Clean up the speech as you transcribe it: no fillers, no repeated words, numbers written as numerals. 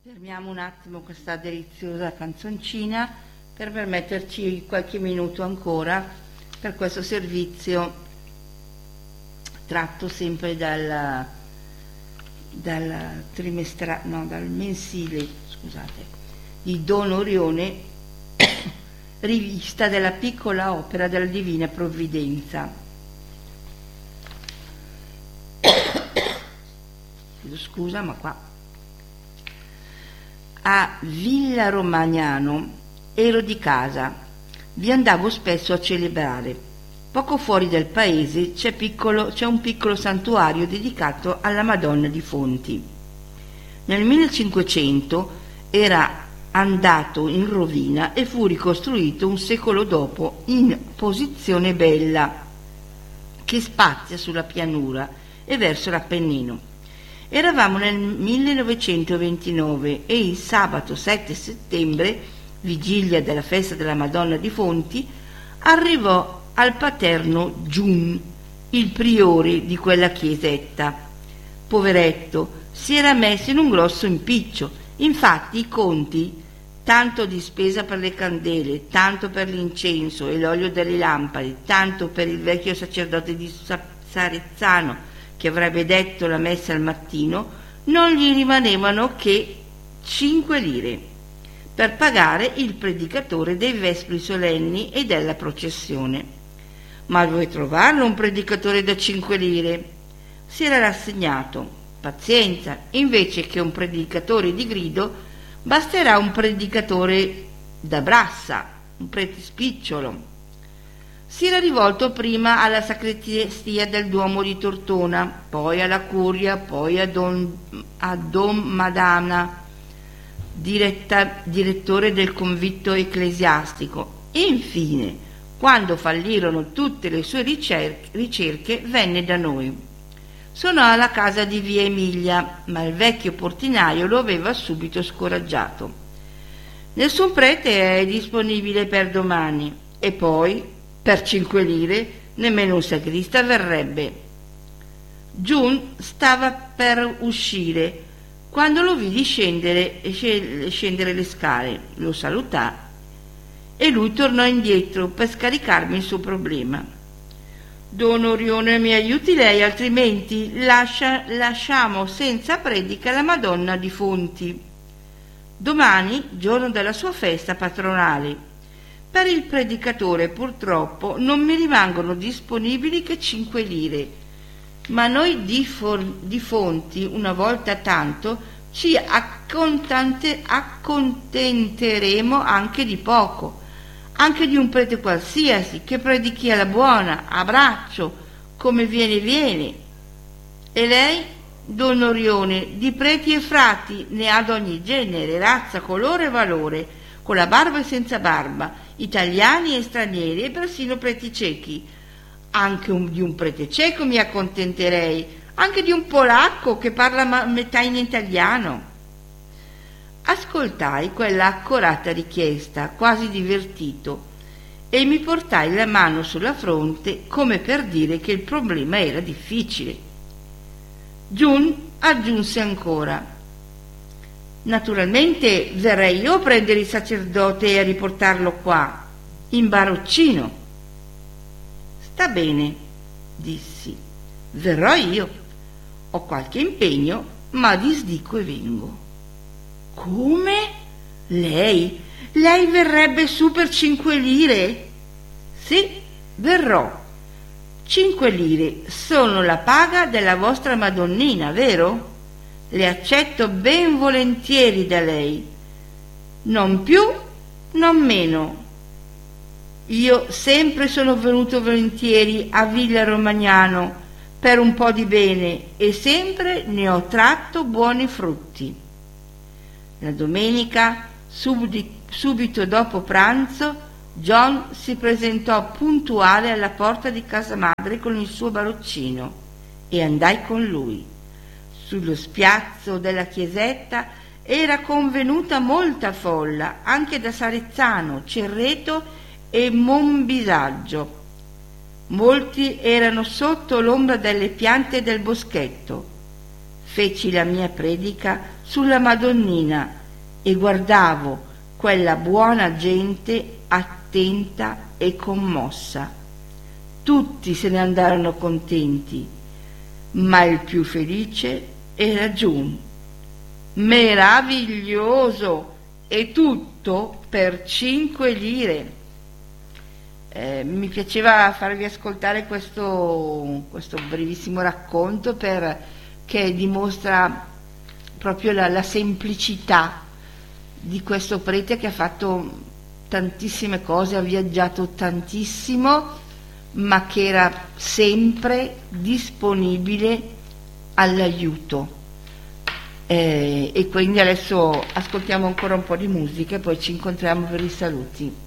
Fermiamo un attimo questa deliziosa canzoncina per permetterci qualche minuto ancora per questo servizio tratto sempre dal mensile, scusate, di Don Orione, rivista della piccola opera della Divina Provvidenza. Chiedo scusa, ma qua a Villa Romagnano ero di casa, vi andavo spesso a celebrare. Poco fuori del paese c'è un piccolo santuario dedicato alla Madonna di Fonti. Nel 1500 era andato in rovina e fu ricostruito un secolo dopo in posizione bella, che spazia sulla pianura e verso l'Appennino. Eravamo nel 1929 e il sabato 7 settembre, vigilia della festa della Madonna di Fonti, arrivò al paterno Giun, il priore di quella chiesetta. Poveretto, si era messo in un grosso impiccio. Infatti i conti, tanto di spesa per le candele, tanto per l'incenso e l'olio delle lampade, tanto per il vecchio sacerdote di Sarezzano che avrebbe detto la messa al mattino, non gli rimanevano che 5 lire per pagare il predicatore dei vespri solenni e della processione. Ma dove trovarlo un predicatore da 5 lire? Si era rassegnato. Pazienza, invece che un predicatore di grido, basterà un predicatore da brassa, un prete spicciolo. Si era rivolto prima alla sacrestia del Duomo di Tortona, poi alla Curia, poi a Don Madana, direttore del convitto ecclesiastico, e infine, quando fallirono tutte le sue ricerche, venne da noi. Suonò alla casa di via Emilia, ma il vecchio portinaio lo aveva subito scoraggiato. Nessun prete è disponibile per domani, e poi per 5 lire nemmeno un sacrista verrebbe. Giun stava per uscire quando lo vidi scendere le scale. Lo salutai e lui tornò indietro per scaricarmi il suo problema. Don Orione, mi aiuti lei, altrimenti lasciamo senza predica la Madonna di Fonti. Domani, giorno della sua festa patronale. Per il predicatore purtroppo non mi rimangono disponibili che 5 lire, ma noi di Fonti una volta tanto ci accontenteremo anche di poco, anche di un prete qualsiasi che predichi alla buona, a braccio, come viene. E lei, Don Orione, di preti e frati ne ha d'ogni genere, razza, colore e valore, con la barba e senza barba, italiani e stranieri e persino preti ciechi. Anche di un prete cieco mi accontenterei, anche di un polacco che parla metà in italiano. Ascoltai quella accorata richiesta, quasi divertito, e mi portai la mano sulla fronte come per dire che il problema era difficile. Giun aggiunse ancora: naturalmente verrei io a prendere il sacerdote e a riportarlo qua, in baroccino. Sta bene, dissi, verrò io. Ho qualche impegno, ma disdico e vengo. Come? Lei verrebbe su per 5 lire? Sì, verrò. 5 lire sono la paga della vostra Madonnina, vero? Le accetto ben volentieri da lei, non più, non meno. Io sempre sono venuto volentieri a Villa Romagnano per un po' di bene e sempre ne ho tratto buoni frutti. La domenica, subito dopo pranzo, John si presentò puntuale alla porta di casa madre con il suo baroccino e andai con lui. Sullo spiazzo della chiesetta era convenuta molta folla, anche da Sarezzano, Cerreto e Monbisaggio. Molti erano sotto l'ombra delle piante del boschetto. feci la mia predica sulla Madonnina e guardavo quella buona gente attenta e commossa. Tutti se ne andarono contenti, ma il più felice era Giun. Meraviglioso! E tutto per 5 lire. Mi piaceva farvi ascoltare questo brevissimo racconto che dimostra proprio la semplicità di questo prete che ha fatto tantissime cose, ha viaggiato tantissimo, ma che era sempre disponibile all'aiuto. E quindi adesso ascoltiamo ancora un po' di musica e poi ci incontriamo per i saluti.